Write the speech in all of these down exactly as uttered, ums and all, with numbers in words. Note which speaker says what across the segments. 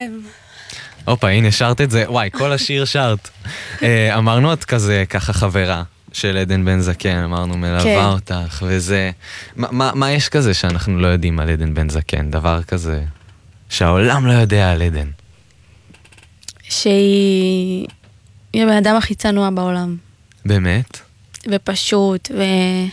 Speaker 1: הופה, הנה, שרת את זה. וואי, כל השיר שרת. אמרנו את כזה, ככה חברה של עדן בן זקן, אמרנו מלווה אותך וזה. מה יש כזה שאנחנו לא יודעים על עדן בן זקן? דבר כזה שהעולם לא יודע על עדן.
Speaker 2: שהיא הבן אדם הכי צנוע בעולם.
Speaker 1: באמת?
Speaker 2: ופשוט, ו...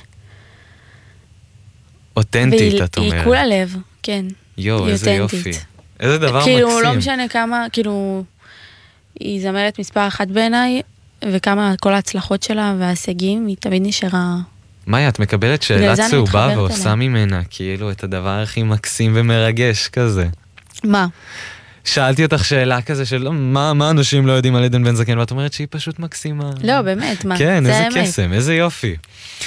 Speaker 1: אותנטית, את אומרת.
Speaker 2: והיא כולה לב, כן.
Speaker 1: יו, איזה יופי. איזה דבר מקסים.
Speaker 2: כאילו, לא משנה כמה, כאילו, היא זמרת מספר אחת בעיניי, וכמה כל ההצלחות שלה וההישגים, היא תמיד נשארה...
Speaker 1: מאיה, את מקבלת שאלה צהובה ועושה ממנה, כאילו, את הדבר הכי מקסים ומרגש כזה.
Speaker 2: מה?
Speaker 1: שאלתי אותך שאלה כזה של מה, מה אנשים לא יודעים על עדן בן זקן, ואת אומרת שהיא פשוט מקסימה.
Speaker 2: לא, באמת, מה?
Speaker 1: כן, איזה קסם, איזה יופי.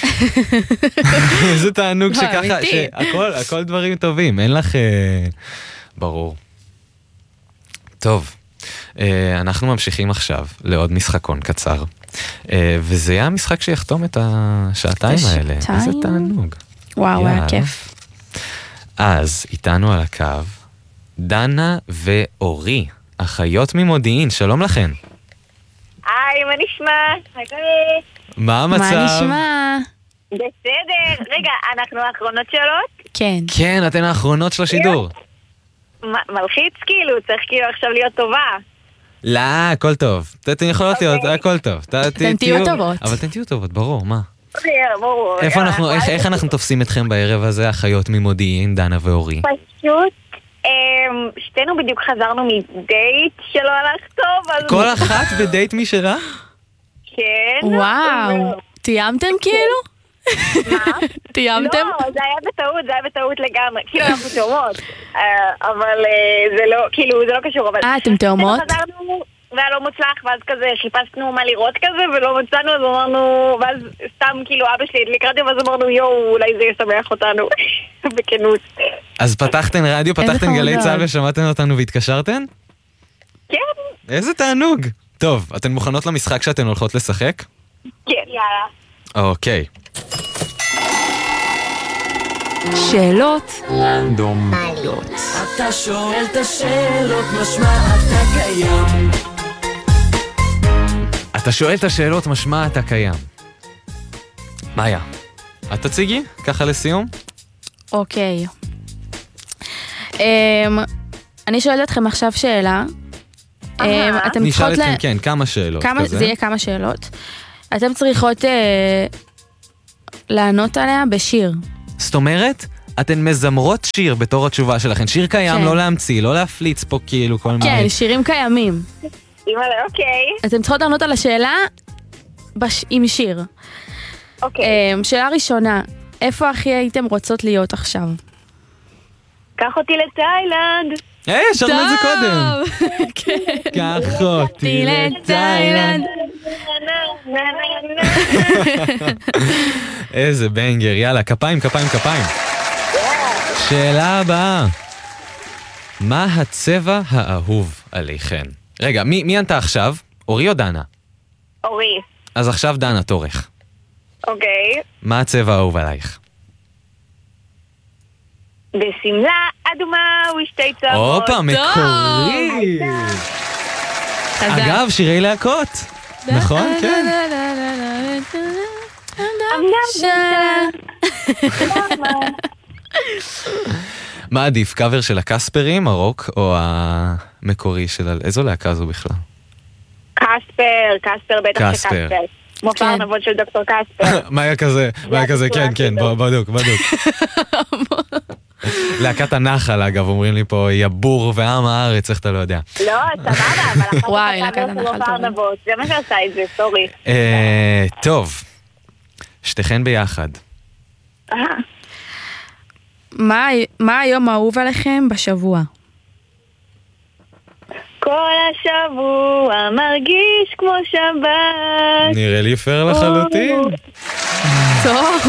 Speaker 1: איזה תענוג שככה, שהכל, הכל דברים טובים, אין לך... ברור. טוב, אנחנו ממשיכים עכשיו לעוד משחקון קצר, וזה היה המשחק שיחתום את השעתיים האלה. איזה תענוג.
Speaker 2: וואו, היה כיף.
Speaker 1: אז איתנו על הקו, דנה ואורי, אחיות ממודיעין, שלום לכן.
Speaker 3: היי, מה נשמע?
Speaker 1: מה המצב?
Speaker 2: מה נשמע?
Speaker 3: בסדר. רגע, אנחנו האחרונות שאלות?
Speaker 2: כן.
Speaker 1: כן, אתן האחרונות של השידור.
Speaker 3: מלחיץ כאילו, צריך כאילו עכשיו להיות טובה.
Speaker 1: לא, הכל טוב. אתן יכולות להיות, הכל טוב.
Speaker 2: אתן תהיו טובות.
Speaker 1: אבל אתן תהיו טובות, ברור, מה?
Speaker 3: ברור.
Speaker 1: איך אנחנו תופסים אתכם בערב הזה, אחיות ממודיעין, דנה ואורי?
Speaker 3: פשוט, שתינו בדיוק חזרנו מדייט שלא הלך טוב.
Speaker 1: כל אחת בדייט משלה?
Speaker 3: כן.
Speaker 2: וואו, תיאמתם כאילו?
Speaker 3: מה?
Speaker 2: תיאמתם?
Speaker 3: לא, זה היה בטעות, זה היה בטעות לגמרי. כאילו אנחנו תאומות, אבל זה לא, כאילו זה לא קשור.
Speaker 2: אה, אתם תאומות?
Speaker 3: חזרנו והיה לא מוצלח, ואז כזה חיפשנו מה לראות כזה, ולא מצאנו, אז אמרנו, ואז סתם כאילו אבא שלי הדליק רדיו, ואז אמרנו, יואו, אולי זה ישמח אותנו, בכנות.
Speaker 1: אז פתחתן רדיו, פתחתן גלי צהל ושמעתן אותנו והתקשרתן?
Speaker 3: כן.
Speaker 1: איזה תענוג. טוב, אתן מוכנות למשחק שאתן הולכות לשחק?
Speaker 3: כן, יאללה.
Speaker 1: אוקיי.
Speaker 2: שאלות
Speaker 1: רנדומליות.
Speaker 4: אתה שואל את השאלות, משמע אתה קיים.
Speaker 1: אתה שואל את השאלות, משמע אתה קיים. מאיה, את תציגי? ככה לסיום?
Speaker 2: אוקיי. אני שואלת אתכם עכשיו שאלה.
Speaker 1: נשאל אתכם, כן, כמה שאלות.
Speaker 2: זה יהיה כמה שאלות. אתם צריכות לענות עליה בשיר.
Speaker 1: זאת אומרת, אתן מזמרות שיר בתור התשובה שלכם. שיר קיים, לא להמציא, לא להפליץ פה כאילו כל מה.
Speaker 2: כן, שירים קיימים.
Speaker 3: אוקיי.
Speaker 2: אתם צריכות לענות על השאלה עם שיר.
Speaker 3: אוקיי.
Speaker 2: שאלה ראשונה, איפה הכי הייתם רוצות להיות עכשיו?
Speaker 3: קח אותי לתאילנד.
Speaker 1: אה, שרנו את זה קודם. קח אותי לתאילנד. איזה בנגר, יאללה, כפיים, כפיים, כפיים. שאלה הבאה. מה הצבע האהוב עליכן? רגע, מי, מי ענתה עכשיו? אורי או דנה?
Speaker 3: אורי.
Speaker 1: אז עכשיו דנה, תורך.
Speaker 3: אוקיי.
Speaker 1: מה הצבע האהוב עלייך?
Speaker 3: בשמלה אדומה ושתי צהרות.
Speaker 1: הופה, מקורי. אגב, שירי להקות. נכון, כן. מה עדיף, קאבר של הקספרים, הרוק, או המקורי של... איזו להקה זו בכלל?
Speaker 3: קספר, קספר, בטח שקספר. מופע ארנבות של דוקטור קספר.
Speaker 1: מה היה כזה? מה היה כזה? כן, כן, בדוק, בדוק. להקת הנחל, אגב, אומרים לי פה, יבור ועם הארץ, איך אתה לא יודע.
Speaker 3: לא, סבבה, אבל אחת
Speaker 2: וואי, להקת הנחל טובה.
Speaker 3: זה מה שעשה את זה, סורי.
Speaker 1: טוב, שתיכן ביחד.
Speaker 2: מה היום האהוב עליכם בשבוע?
Speaker 3: כל השבוע מרגיש כמו שבת.
Speaker 1: נראה לי פר לחלוטין.
Speaker 2: טוב.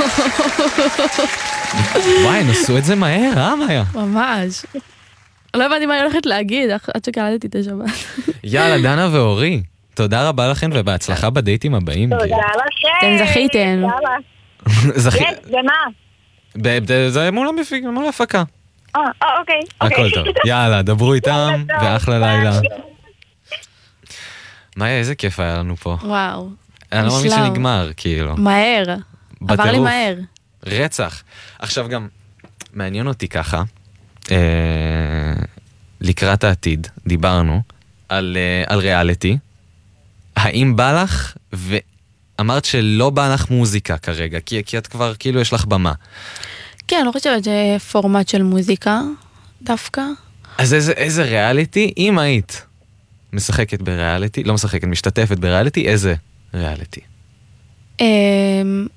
Speaker 1: וואי, נסו את זה מהר, אה, מאיה?
Speaker 2: ממש. לא הבנתי מה אני הולכת להגיד, עד שקלטתי את השבת.
Speaker 1: יאללה, דנה ואורי, תודה רבה לכן ובהצלחה בדייטים הבאים.
Speaker 3: תודה לכם.
Speaker 2: אתם זכיתם.
Speaker 1: זכיתם.
Speaker 3: במה?
Speaker 1: זה מול ההפקה.
Speaker 3: אה, אוקיי.
Speaker 1: הכל טוב. יאללה, דברו איתם, ואחלה לילה. מאיה, איזה כיף היה לנו פה.
Speaker 2: וואו.
Speaker 1: אני לא מאמין שנגמר, כאילו.
Speaker 2: מהר. עבר לי מהר.
Speaker 1: רצח. עכשיו גם, מעניין אותי ככה, לקראת העתיד, דיברנו על ריאליטי. האם בא לך, ואמרת שלא בא לך מוזיקה כרגע, כי את כבר, כאילו, יש לך במה.
Speaker 2: כן, אני לא חושבת שפורמט של מוזיקה, דווקא.
Speaker 1: אז איזה, איזה ריאליטי, אם היית משחקת בריאליטי, לא משחקת, משתתפת בריאליטי, איזה ריאליטי?
Speaker 2: עם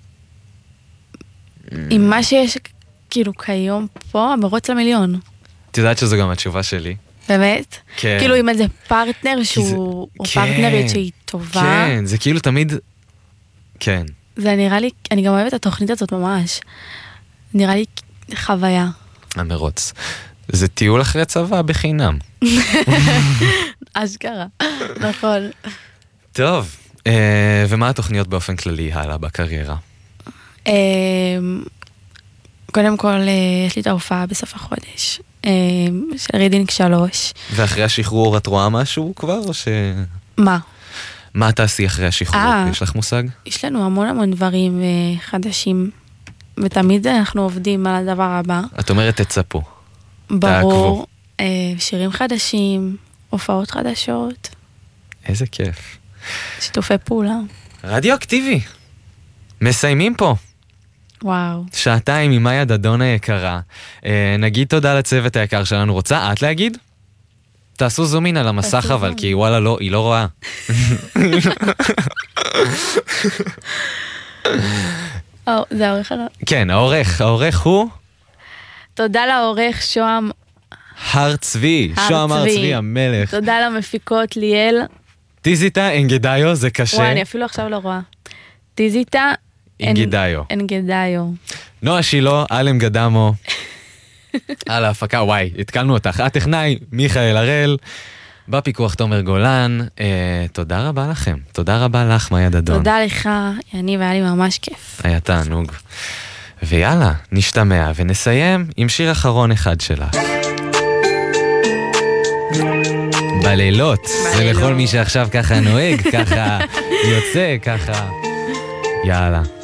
Speaker 2: מה שיש כאילו כיום פה, המרוץ למיליון.
Speaker 1: את יודעת שזו גם התשובה שלי.
Speaker 2: באמת?
Speaker 1: כן.
Speaker 2: כאילו עם איזה פרטנר שהוא, או פרטנרית שהיא טובה.
Speaker 1: כן, זה כאילו תמיד, כן.
Speaker 2: זה נראה לי, אני גם אוהבת את התוכנית הזאת ממש. נראה לי חוויה.
Speaker 1: המרוץ. זה טיול אחרי צבא בחינם.
Speaker 2: אשכרה, נכון.
Speaker 1: טוב, ומה התוכניות באופן כללי הלאה בקריירה?
Speaker 2: קודם כל, יש לי את ההופעה בסוף החודש, של רידינג שלוש.
Speaker 1: ואחרי השחרור את רואה משהו כבר, או ש...
Speaker 2: מה?
Speaker 1: מה תעשי אחרי השחרור? יש לך מושג?
Speaker 2: יש לנו המון המון דברים חדשים, ותמיד אנחנו עובדים על הדבר הבא.
Speaker 1: את אומרת תצפו.
Speaker 2: ברור. שירים חדשים, הופעות חדשות.
Speaker 1: איזה כיף.
Speaker 2: שיתופי פעולה.
Speaker 1: רדיו אקטיבי. מסיימים פה.
Speaker 2: וואו.
Speaker 1: שעתיים עם מאיה דדון היקרה. אה, נגיד תודה לצוות היקר שלנו. רוצה את להגיד? תעשו זומין על המסך אבל, כי וואלה לא, היא לא רואה.
Speaker 2: זה העורך הרע.
Speaker 1: כן, העורך. העורך הוא?
Speaker 2: תודה לעורך שוהם
Speaker 1: הר צבי. שוהם הר צבי המלך.
Speaker 2: תודה למפיקות ליאל.
Speaker 1: טיזיטה אנגדאיו, זה קשה.
Speaker 2: וואי, אני אפילו עכשיו לא רואה. טיזיטה
Speaker 1: אנגדאיו.
Speaker 2: אנגדאיו.
Speaker 1: נועה שילו, אלם גדמו. על ההפקה, וואי, התקלנו אותך. הטכנאי, מיכאל הראל. בפיקוח תומר גולן. אה, תודה רבה לכם. תודה רבה לך, מאיה דדון.
Speaker 2: תודה לך, יני, והיה לי ממש כיף.
Speaker 1: היה תענוג. ויאללה, נשתמע ונסיים עם שיר אחרון אחד שלה. בלילות. זה לכל מי שעכשיו ככה נוהג, ככה יוצא, ככה. יאללה.